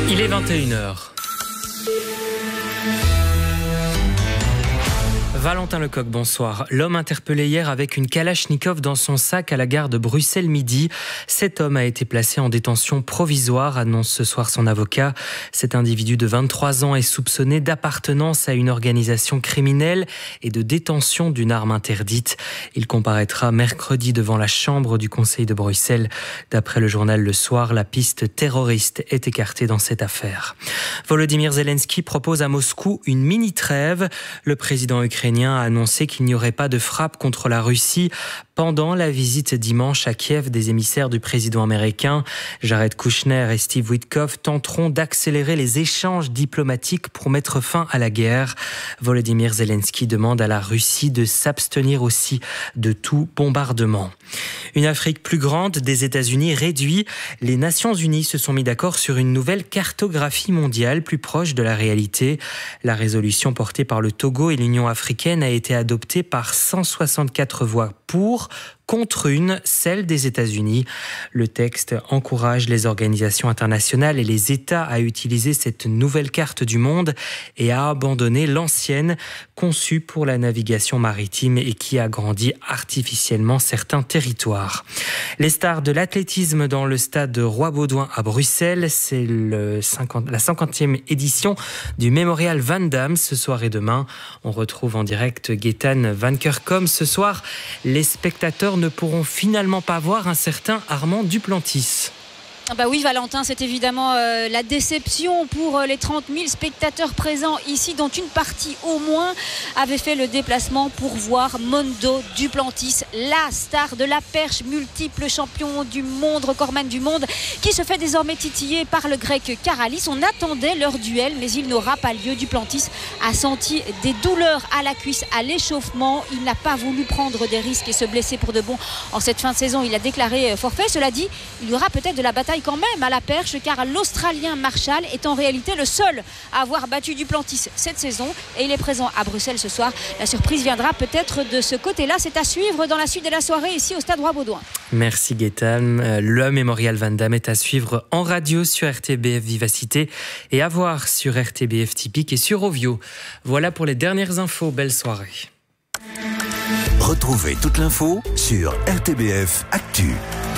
Il est 21h. Valentin Lecoq, bonsoir. L'homme interpellé hier avec une Kalachnikov dans son sac à la gare de Bruxelles-Midi. Cet homme a été placé en détention provisoire, annonce ce soir son avocat. Cet individu de 23 ans est soupçonné d'appartenance à une organisation criminelle et de détention d'une arme interdite. Il comparaîtra mercredi devant la chambre du Conseil de Bruxelles. D'après le journal Le Soir, la piste terroriste est écartée dans cette affaire. Volodymyr Zelensky propose à Moscou une mini-trêve. Le président ukrainien a annoncé qu'il n'y aurait pas de frappe contre la Russie pendant la visite dimanche à Kiev des émissaires du président américain. Jared Kushner et Steve Witkoff tenteront d'accélérer les échanges diplomatiques pour mettre fin à la guerre. Volodymyr Zelensky demande à la Russie de s'abstenir aussi de tout bombardement. Une Afrique plus grande des États-Unis réduit. Les Nations Unies se sont mis d'accord sur une nouvelle cartographie mondiale plus proche de la réalité. La résolution portée par le Togo et l'Union africaine a été adoptée par 164 voix pour, contre une, celle des États-Unis. Le texte encourage les organisations internationales et les États à utiliser cette nouvelle carte du monde et à abandonner l'ancienne, conçue pour la navigation maritime et qui agrandit artificiellement certains territoires. Les stars de l'athlétisme dans le stade Roi-Baudouin à Bruxelles, c'est la 50e édition du Mémorial Van Damme ce soir et demain. On retrouve en direct Gaëtan Van Kerkom. Ce soir, les spectateurs ne pourront finalement pas voir un certain Armand Duplantis. Bah oui Valentin, c'est évidemment la déception pour les 30 000 spectateurs présents ici, dont une partie au moins avait fait le déplacement pour voir Mondo Duplantis, la star de la perche, multiple champion du monde, recordman du monde, qui se fait désormais titiller par le grec Karalis. On attendait leur duel, mais il n'aura pas lieu. Duplantis a senti des douleurs à la cuisse à l'échauffement. Il n'a pas voulu prendre des risques et se blesser pour de bon en cette fin de saison. Il a déclaré forfait. Cela dit, il y aura peut-être de la bataille quand même à la perche, car l'Australien Marshall est en réalité le seul à avoir battu Duplantis cette saison et il est présent à Bruxelles ce soir. La surprise viendra peut-être de ce côté-là. C'est à suivre dans la suite de la soirée ici au stade Roi-Baudouin. Merci Gaëtan. Le Mémorial Van Damme est à suivre en radio sur RTBF Vivacité et à voir sur RTBF Typique et sur Ovio. Voilà pour les dernières infos. Belle soirée. Retrouvez toute l'info sur RTBF Actu.